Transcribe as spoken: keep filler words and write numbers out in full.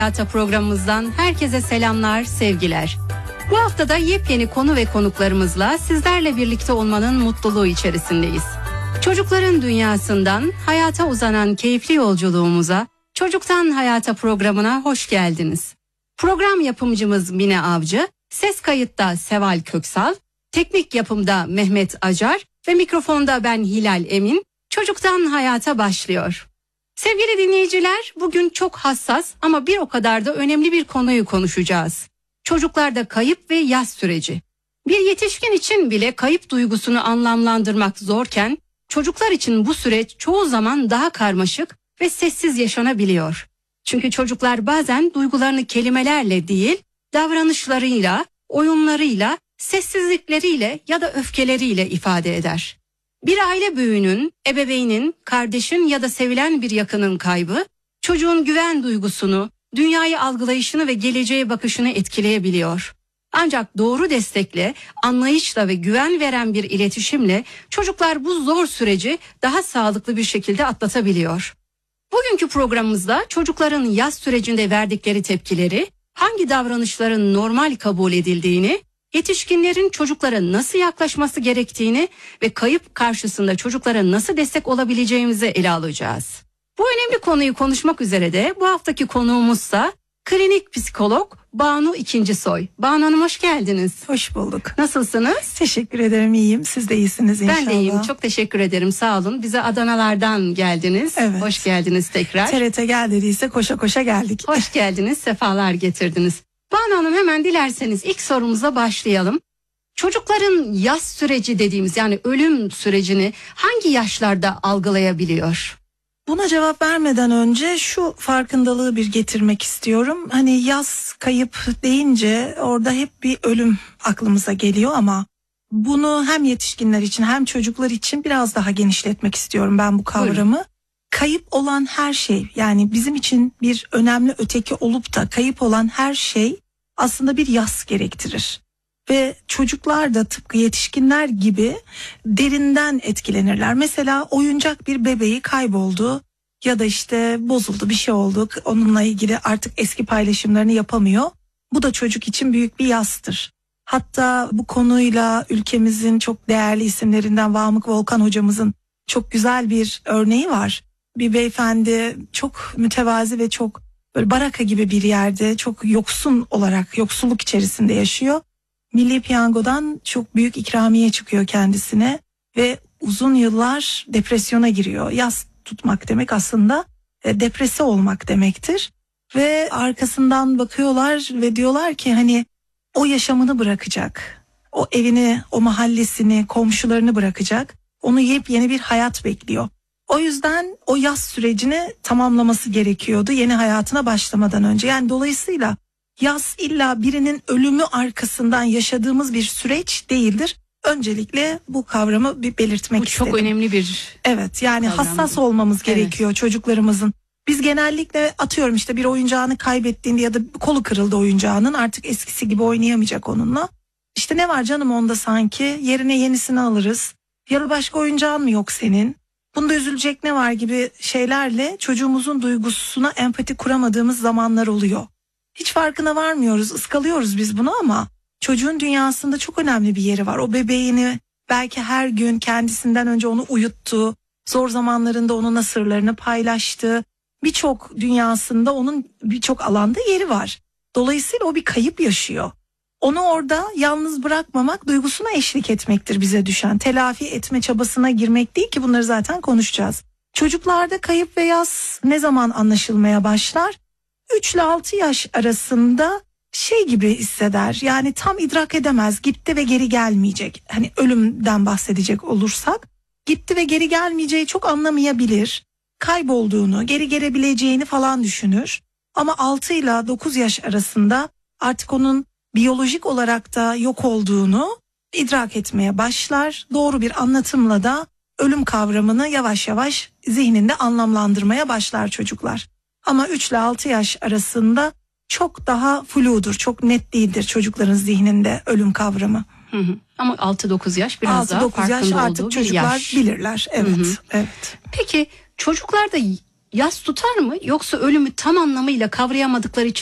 Hayata programımızdan herkese selamlar, sevgiler. Bu haftada yepyeni konu ve konuklarımızla sizlerle birlikte olmanın mutluluğu içerisindeyiz. Çocukların dünyasından hayata uzanan keyifli yolculuğumuza, Çocuktan Hayata programına hoş geldiniz. Program yapımcımız Mine Avcı, ses kayıtta Seval Köksal, teknik yapımda Mehmet Acar ve mikrofonda ben Hilal Emin. Çocuktan Hayata başlıyor. Sevgili dinleyiciler, bugün çok hassas ama bir o kadar da önemli bir konuyu konuşacağız. Çocuklarda kayıp ve yas süreci. Bir yetişkin için bile kayıp duygusunu anlamlandırmak zorken, çocuklar için bu süreç çoğu zaman daha karmaşık ve sessiz yaşanabiliyor. Çünkü çocuklar bazen duygularını kelimelerle değil, davranışlarıyla, oyunlarıyla, sessizlikleriyle ya da öfkeleriyle ifade eder. Bir aile büyüğünün, ebeveynin, kardeşin ya da sevilen bir yakının kaybı, çocuğun güven duygusunu, dünyayı algılayışını ve geleceğe bakışını etkileyebiliyor. Ancak doğru destekle, anlayışla ve güven veren bir iletişimle çocuklar bu zor süreci daha sağlıklı bir şekilde atlatabiliyor. Bugünkü programımızda çocukların yas sürecinde verdikleri tepkileri, hangi davranışların normal kabul edildiğini, yetişkinlerin çocuklara nasıl yaklaşması gerektiğini ve kayıp karşısında çocuklara nasıl destek olabileceğimizi ele alacağız. Bu önemli konuyu konuşmak üzere de bu haftaki konuğumuzsa klinik psikolog Banu İkincisoy. Banu Hanım hoş geldiniz. Hoş bulduk. Nasılsınız? Teşekkür ederim, iyiyim. Siz de iyisiniz inşallah. Ben de iyiyim, çok teşekkür ederim, sağ olun. Bize Adanalardan geldiniz. Evet. Hoş geldiniz tekrar. T R T gel dediyse koşa koşa geldik. Hoş geldiniz, sefalar getirdiniz. Banu Hanım, hemen dilerseniz ilk sorumuza başlayalım. Çocukların yas süreci dediğimiz, yani ölüm sürecini hangi yaşlarda algılayabiliyor? Buna cevap vermeden önce şu farkındalığı bir getirmek istiyorum. Hani yas, kayıp deyince orada hep bir ölüm aklımıza geliyor ama bunu hem yetişkinler için hem çocuklar için biraz daha genişletmek istiyorum ben bu kavramı. Buyurun. Kayıp olan her şey, yani bizim için bir önemli öteki olup da kayıp olan her şey aslında bir yas gerektirir. Ve çocuklar da tıpkı yetişkinler gibi derinden etkilenirler. Mesela oyuncak bir bebeği kayboldu ya da işte bozuldu, bir şey oldu. Onunla ilgili artık eski paylaşımlarını yapamıyor. Bu da çocuk için büyük bir yastır. Hatta bu konuyla ülkemizin çok değerli isimlerinden Vamık Volkan hocamızın çok güzel bir örneği var. Bir beyefendi çok mütevazi ve çok böyle baraka gibi bir yerde, çok yoksun olarak yoksulluk içerisinde yaşıyor. Milli Piyango'dan çok büyük ikramiye çıkıyor kendisine ve uzun yıllar depresyona giriyor. Yas tutmak demek aslında e, depresi olmak demektir. Ve arkasından bakıyorlar ve diyorlar ki hani o yaşamını bırakacak. O evini, o mahallesini, komşularını bırakacak. Onu yepyeni bir hayat bekliyor. O yüzden o yas sürecini tamamlaması gerekiyordu yeni hayatına başlamadan önce. Yani dolayısıyla yas illa birinin ölümü arkasından yaşadığımız bir süreç değildir. Öncelikle bu kavramı bir belirtmek bu istedim. Bu çok önemli bir Evet, yani kavram. Hassas olmamız gerekiyor, evet, çocuklarımızın. Biz genellikle atıyorum işte bir oyuncağını kaybettiğinde ya da kolu kırıldı oyuncağının, artık eskisi gibi oynayamayacak onunla. İşte ne var canım onda sanki, yerine yenisini alırız. Ya da başka oyuncağın mı yok senin? Bunda üzülecek ne var gibi şeylerle çocuğumuzun duygusuna empati kuramadığımız zamanlar oluyor. Hiç farkına varmıyoruz, ıskalıyoruz biz bunu ama çocuğun dünyasında çok önemli bir yeri var. O bebeğini belki her gün kendisinden önce onu uyuttu, zor zamanlarında onunla sırlarını paylaştı. Birçok dünyasında onun birçok alanda yeri var. Dolayısıyla o bir kayıp yaşıyor. Onu orada yalnız bırakmamak, duygusuna eşlik etmektir bize düşen. Telafi etme çabasına girmek değil ki, bunları zaten konuşacağız. Çocuklarda kayıp ve yas ne zaman anlaşılmaya başlar? üç ile altı yaş arasında şey gibi hisseder, yani tam idrak edemez, gitti ve geri gelmeyecek. Hani ölümden bahsedecek olursak gitti ve geri gelmeyeceği çok anlamayabilir. Kaybolduğunu, geri gelebileceğini falan düşünür. Ama altı ile dokuz yaş arasında artık onun biyolojik olarak da yok olduğunu idrak etmeye başlar. Doğru bir anlatımla da ölüm kavramını yavaş yavaş zihninde anlamlandırmaya başlar çocuklar. Ama üç ile altı yaş arasında çok daha fludur, çok net değildir çocukların zihninde ölüm kavramı. Hı hı. Ama altı dokuz yaş biraz daha farkında yaş artık olduğu çocuklar bir yaş. bilirler. Evet, hı hı. evet. Peki çocuklarda yas tutar mı, yoksa ölümü tam anlamıyla kavrayamadıkları için